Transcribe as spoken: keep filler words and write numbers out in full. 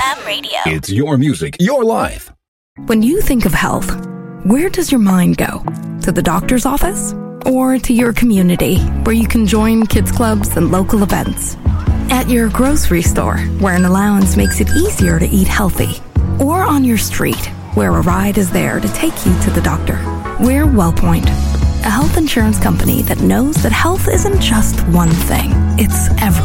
M Radio. It's your music, your life. When you think of health, where does your mind go? To the doctor's office? Or to your community, where you can join kids clubs and local events? At your grocery store, where an allowance makes it easier to eat healthy? Or on your street, where a ride is there to take you to the doctor? We're WellPoint, a health insurance company that knows that health isn't just one thing, it's everything.